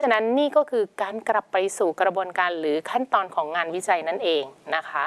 ฉะนั้นนี่ก็คือการกลับไปสู่กระบวนการหรือขั้นตอนของงานวิจัยนั่นเองนะคะ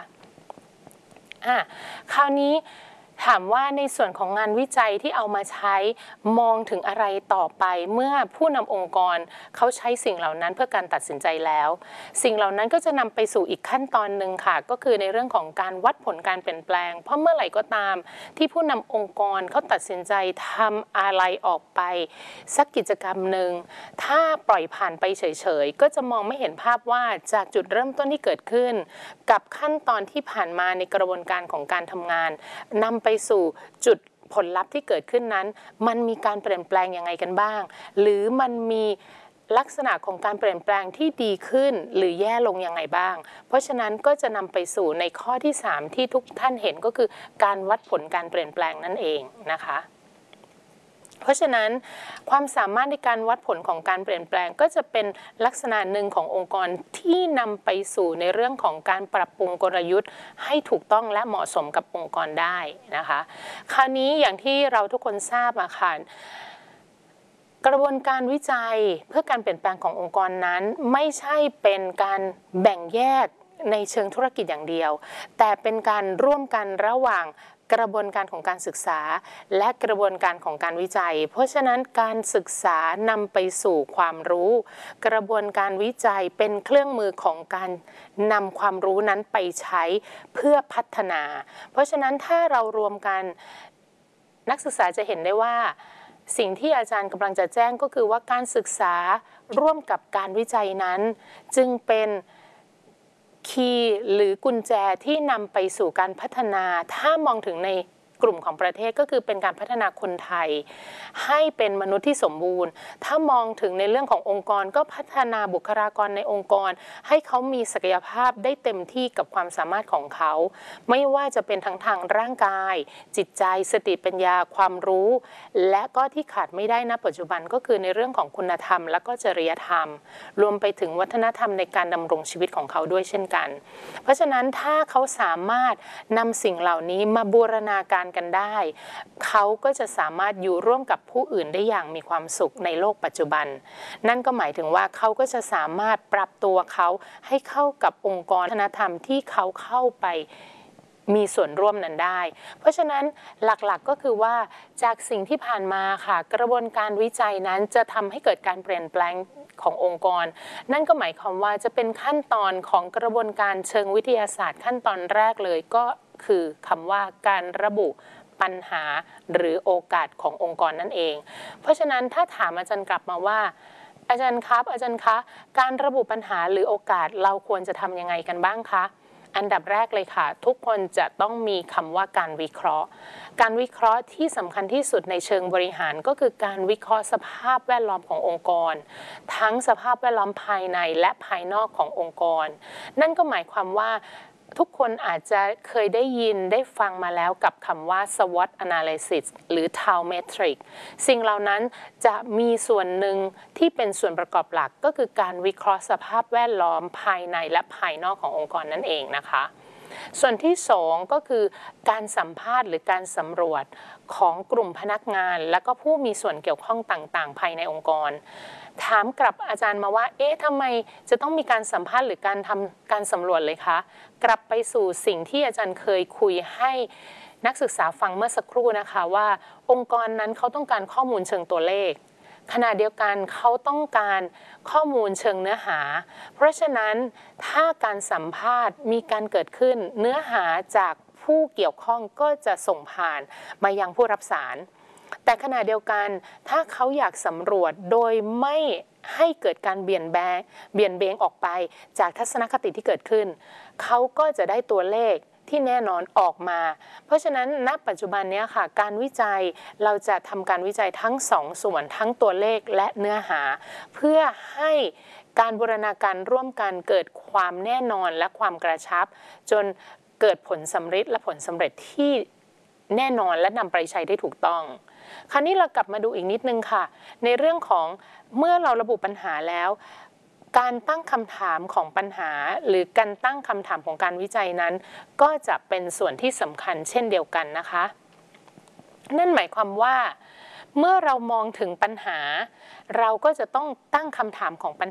คราวนี้ถามว่าในส่วนของงานวิจัยที่เอามาใช้มองถึงอะไรต่อไปเมื่อผู้นำองค์กรเขาใช้สิ่งเหล่านั้นเพื่อการตัดสินใจแล้วสิ่งเหล่านั้นก็จะนำไปสู่อีกขั้นตอนหนึ่งค่ะก็คือในเรื่องของการวัดผลการเปลี่ยนแปลงเพราะเมื่อไหร่ก็ตามที่ผู้นำองค์กรเขาตัดสินใจทำอะไรออกไปสักกิจกรรมหนึ่งถ้าปล่อยผ่านไปเฉยๆก็จะมองไม่เห็นภาพว่าจากจุดเริ่มต้นที่เกิดขึ้นกับขั้นตอนที่ผ่านมาในกระบวนการของการทำงานนำไปสู่จุดผลลัพธ์ที่เกิดขึ้นนั้นมันมีการเปลี่ยนแปลงยังไงกันบ้างหรือมันมีลักษณะของการเปลี่ยนแปลงที่ดีขึ้นหรือแย่ลงยังไงบ้างเพราะฉะนั้นก็จะนำไปสู่ในข้อที่3ที่ทุกท่านเห็นก็คือการวัดผลการเปลี่ยนแปลงนั่นเองนะคะเพราะฉะนั้นความสามารถในการวัดผลของการเปลี่ยนแปลงก็จะเป็นลักษณะหนึ่งขององค์กรที่นำไปสู่ในเรื่องของการปรับปรุงกลยุทธ์ให้ถูกต้องและเหมาะสมกับองค์กรได้นะคะคราวนี้อย่างที่เราทุกคนทราบค่ะกระบวนการวิจัยเพื่อการเปลี่ยนแปลงขององค์กรนั้นไม่ใช่เป็นการแบ่งแยกในเชิงธุรกิจอย่างเดียวแต่เป็นการร่วมกันระหว่างกระบวนการของการศึกษาและกระบวนการของการวิจัยเพราะฉะนั้นการศึกษานำไปสู่ความรู้กระบวนการวิจัยเป็นเครื่องมือของการนำความรู้นั้นไปใช้เพื่อพัฒนาเพราะฉะนั้นถ้าเรารวมกันนักศึกษาจะเห็นได้ว่าสิ่งที่อาจารย์กำลังจะแจ้งก็คือว่าการศึกษาร่วมกับการวิจัยนั้นจึงเป็นคีย์หรือกุญแจที่นำไปสู่การพัฒนาถ้ามองถึงในกลุ่มของประเทศก็คือเป็นการพัฒนาคนไทยให้เป็นมนุษย์ที่สมบูรณ์ถ้ามองถึงในเรื่องขององค์กรก็พัฒนาบุคลากรในองค์กรให้เขามีศักยภาพได้เต็มที่กับความสามารถของเขาไม่ว่าจะเป็นทั้งทางร่างกายจิตใจสติปัญญาความรู้และก็ที่ขาดไม่ได้ณปัจจุบันก็คือในเรื่องของคุณธรรมและก็จริยธรรมรวมไปถึงวัฒนธรรมในการดำรงชีวิตของเขาด้วยเช่นกันเพราะฉะนั้นถ้าเขาสามารถนำสิ่งเหล่านี้มาบูรณาการกันได้เขาก็จะสามารถอยู่ร่วมกับผู้อื่นได้อย่างมีความสุขในโลกปัจจุบันนั่นก็หมายถึงว่าเขาก็จะสามารถปรับตัวเขาให้เข้ากับองค์กรวัฒนธรรมที่เขาเข้าไปมีส่วนร่วมนั้นได้เพราะฉะนั้นหลักๆก็คือว่าจากสิ่งที่ผ่านมาค่ะกระบวนการวิจัยนั้นจะทำให้เกิดการเปลี่ยนแปลงขององค์กรนั่นก็หมายความว่าจะเป็นขั้นตอนของกระบวนการเชิงวิทยาศาสตร์ขั้นตอนแรกเลยก็คือคำว่าการระบุปัญหาหรือโอกาสขององค์กรนั่นเองเพราะฉะนั้นถ้าถามอาจารย์กลับมาว่าอาจารย์ครับอาจารย์คะการระบุปัญหาหรือโอกาสเราควรจะทำยังไงกันบ้างคะอันดับแรกเลยค่ะทุกคนจะต้องมีคำว่าการวิเคราะห์การวิเคราะห์ที่สำคัญที่สุดในเชิงบริหารก็คือการวิเคราะห์สภาพแวดล้อมขององค์กรทั้งสภาพแวดล้อมภายในและภายนอกขององค์กรนั่นก็หมายความว่าทุกคนอาจจะเคยได้ยินได้ฟังมาแล้วกับคำว่า SWOT analysis หรือ TAO metric สิ่งเหล่านั้นจะมีส่วนหนึ่งที่เป็นส่วนประกอบหลักก็คือการวิเคราะห์สภาพแวดล้อมภายในและภายนอกขององค์กรนั่นเองนะคะส่วนที่2ก็คือการสัมภาษณ์หรือการสำรวจของกลุ่มพนักงานและก็ผู้มีส่วนเกี่ยวข้องต่างๆภายในองค์กรถามกลับอาจารย์มาว่าทำไมจะต้องมีการสัมภาษณ์หรือการทำการสำรวจเลยคะกลับไปสู่สิ่งที่อาจารย์เคยคุยให้นักศึกษาฟังเมื่อสักครู่นะคะว่าองค์กรนั้นเขาต้องการข้อมูลเชิงตัวเลขขณะเดียวกันเขาต้องการข้อมูลเชิงเนื้อหาเพราะฉะนั้นถ้าการสัมภาษณ์มีการเกิดขึ้นเนื้อหาจากผู้เกี่ยวข้องก็จะส่งผ่านมายังผู้รับสารแต่ขณะเดียวกันถ้าเขาอยากสำรวจโดยไม่ให้เกิดการเบี่ยงเบนออกไปจากทัศนคติที่เกิดขึ้นเขาก็จะได้ตัวเลขที่แน่นอนออกมาเพราะฉะนั้นณปัจจุบันนี้ค่ะการวิจัยเราจะทำการวิจัยทั้ง2ส่วนทั้งตัวเลขและเนื้อหาเพื่อให้การบูรณาการร่วมกันเกิดความแน่นอนและความกระชับจนเกิดผลสำเร็จและผลสำเร็จที่แน่นอนและนำไปใช้ได้ถูกต้องคราวนี้เรากลับมาดูอีกนิดนึงค่ะในเรื่องของเมื่อเราระบุปัญหาแล้วการตั้งคำถามของปัญหาหรือการตั้งคำถามของการวิจัยนั้นก็จะเป็นส่วนที่สำคัญเช่นเดียวกันนะคะนั่นหมายความว่าเมื่อเรามองถึงปัญหาเราก็จะต้องตั้งคำถามของปัญ